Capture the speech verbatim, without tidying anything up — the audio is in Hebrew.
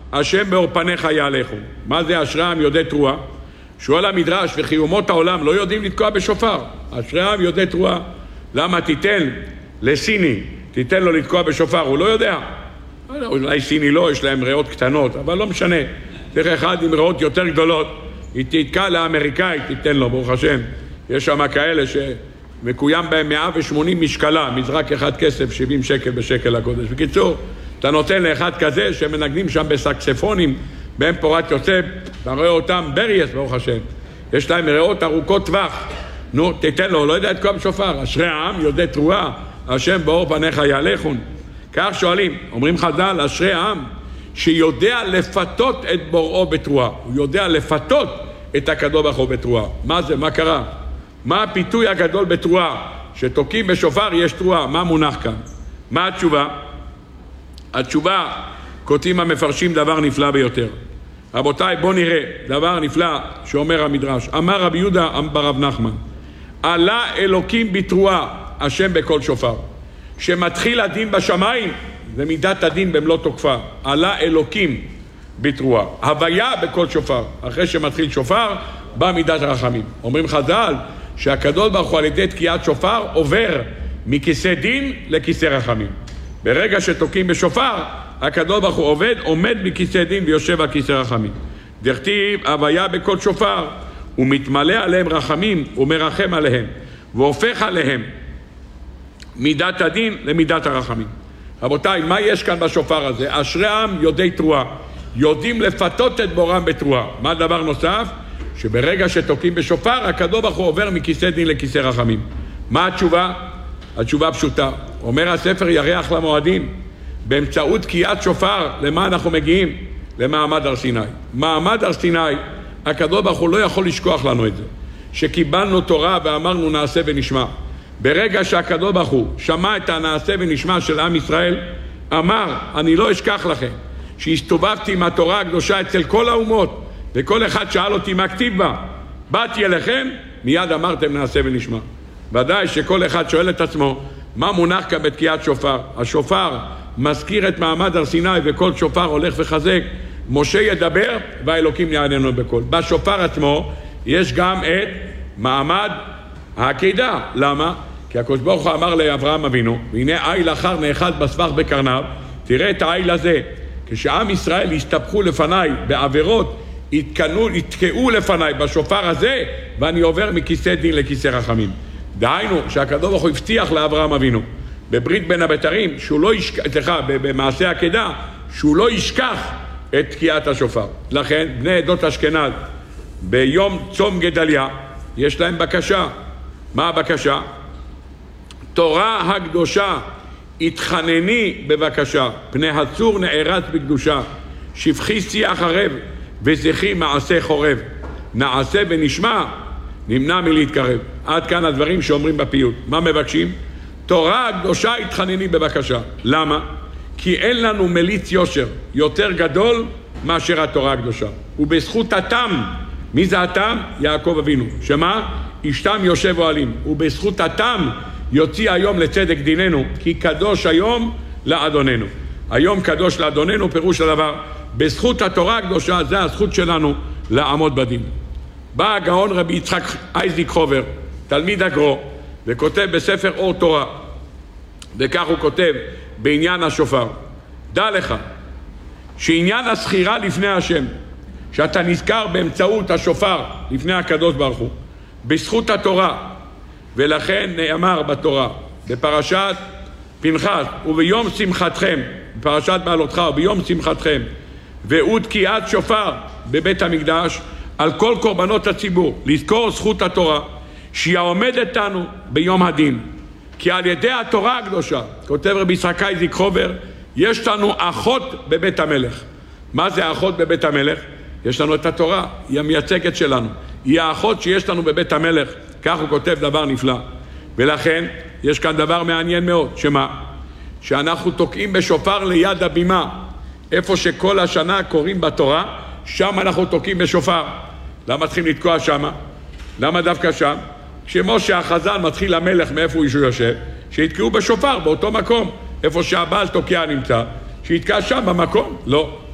השם באור פניך יהלכו. מה זה אשרי העם יודעי תרועה? שואל המדרש, וכי אומות העולם לא יודעים לתקוע בשופר. אשרי העם יודעי תרועה. למה תיתן לסיני, תיתן לו לתקוע בשופר? הוא לא יודע. אולי סיני לא, יש להם ריאות קטנות, אבל לא משנה. צריך אחד עם ריאות יותר גדולות, היא תתקע לאמריקאי, תיתן לו, ברוך השם. יש שם כאלה שמקוים בהם מאה ושמונים משקלה, מזרק אחד כסף, שבעים שקל בשקל הקודש. בקיצור, אתה נותן לאחד כזה שמנגנים שם בסקספונים, בהם פורת יוצא, אתה רואה אותם ברייס, ברוך השם. יש להם ריאות ארוכות טווח. נו, תיתן לו, לא יודע את כל בשופר. אשרי העם יודע תרועה, השם באור פניך יהלכון. כך שואלים, אומרים חז"ל, אשרי העם שיודע לפתות את בוראו בתרועה. הוא יודע לפתות את הקדוש ברוך הוא בתרועה. מה זה? מה קרה? מה הפיתוי הגדול בתרועה? שתוקים בשופר יש תרועה. מה מונח כאן? מה התשובה? התשובה, כותבים המפרשים דבר נפלא ביותר. רבותיי, בוא נראה דבר נפלא שאומר המדרש. אמר רבי יהודה ברב נחמן, עלה אלוקים בתרועה, השם בכל שופר. שמתחיל הדין בשמיים, זה מידת הדין במלוא תוקפה. עלה אלוקים בתרועה. הוויה בכל שופר. אחרי שמתחיל שופר, בא מידת הרחמים. אומרים חז"ל שהקדוש ברוך הוא על ידי תקיעת שופר עובר מכיסא דין לכיסא רחמים. ברגע שתוקים בשופר, הקדוש ברוך הוא עובד, עומד מכיסא דין ויושב על כיסא רחמים. דכתיב הוויה בכל שופר, הוא מתמלא עליהם רחמים ומרחם עליהם, והופך עליהם מידת הדין למידת הרחמים. רבותיי, מה יש כאן בשופר הזה? אשרי העם יודעי תרועה, יודעים לפתות את בורם בתרועה. מה דבר נוסף? שברגע שתוקים בשופר, הקדוש ברוך הוא עובר מכיסא דין לכיסא רחמים. מה התשובה? התשובה פשוטה. אומר הספר ירח למועדים, באמצעות תקיעת שופר, למה אנחנו מגיעים? למעמד הר סיני. מעמד הר סיני, הקדוש ברוך הוא לא יכול לשכוח לנו את זה. שקיבלנו תורה ואמרנו נעשה ונשמע. ברגע שהקדוש ברוך הוא שמע את הנעשה ונשמע של עם ישראל, אמר, אני לא אשכח לכם, שהסתובבתי עם התורה הקדושה אצל כל האומות, וכל אחד שאל אותי מה כתיב בה, באתי אליכם, מיד אמרתם נעשה ונשמע. ודאי שכל אחד שואל את עצמו, מה מונח כאן בתקיעת שופר? השופר מזכיר את מעמד הר סיני, וכל שופר הולך וחזק. משה ידבר והאלוקים יעננו בקול. בשופר עצמו יש גם את מעמד העקידה. למה? כי הקדוש ברוך הוא אמר לאברהם אבינו, והנה איל אחר נאחז בסבך בקרניו. תראה את האיל הזה. כשעם ישראל הסתבכו לפניי בעבירות, התקנו, התקעו לפניי בשופר הזה, ואני עובר מכיסא דין לכיסא רחמים. דהיינו שהקדוש ברוך הוא הבטיח לאברהם אבינו בברית בין הבתרים, שהוא לא ישכח, סליחה, במעשה עקדה, שהוא לא ישכח את תקיעת השופר. לכן בני עדות אשכנז ביום צום גדליה יש להם בקשה. מה הבקשה? תורה הקדושה התחנני בבקשה, פני הצור נערץ בקדושה, שפחי שיח ערב וזכי מעשה חורב, נעשה ונשמע, נמנע מלהתקרב. עד כאן הדברים שאומרים בפיוט. מה מבקשים? תורה הקדושה התחנני בבקשה. למה? כי אין לנו מליץ יושר יותר גדול מאשר התורה הקדושה. ובזכות התם, מי זה התם? יעקב אבינו. שמה? אשתם יושב אוהלים. ובזכות התם יוציא היום לצדק דיננו, כי קדוש היום לאדוננו. היום קדוש לאדוננו, פירוש הדבר, בזכות התורה הקדושה, זה הזכות שלנו לעמוד בדין. בא הגאון רבי יצחק אייזיק חובר, תלמיד הגרו, וכותב בספר אור תורה, וכך הוא כותב בעניין השופר, דע לך שעניין הסחירה לפני השם, שאתה נזכר באמצעות השופר לפני הקדוש ברוך הוא, בזכות התורה, ולכן נאמר בתורה בפרשת פנחס, וביום שמחתכם, בפרשת בעלותך, וביום שמחתכם, והוא תקיעת שופר בבית המקדש על כל קורבנות הציבור, לזכור זכות התורה שהיא העומדת לנו ביום הדין. כי על ידי התורה הקדושה, כותב רבי יצחק אייזיק חובר, יש לנו אחות בבית המלך. מה זה האחות בבית המלך? יש לנו את התורה, היא המייצגת שלנו, היא האחות שיש לנו בבית המלך. כך הוא כותב דבר נפלא. ולכן יש כאן דבר מעניין מאוד. שמה? שאנחנו תוקעים בשופר ליד הבימה, איפה שכל השנה קוראים בתורה, שם אנחנו תוקעים בשופר. למה צריכים לתקוע שם? למה דווקא שם? כשמשה החזן מתחיל המלך מאיפה הוא יושב, שיתקעו בשופר באותו מקום, איפה שהבעל תוקע נמצא, שיתקע שם במקום. לא.